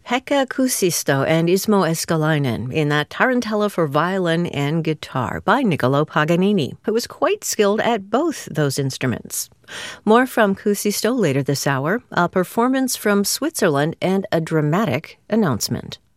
Pekka Kuusisto and Ismo Eskalainen in that Tarantella for violin and guitar by Niccolò Paganini, who was quite skilled at both those instruments. More from Kuusisto later this hour, a performance from Switzerland, and a dramatic announcement.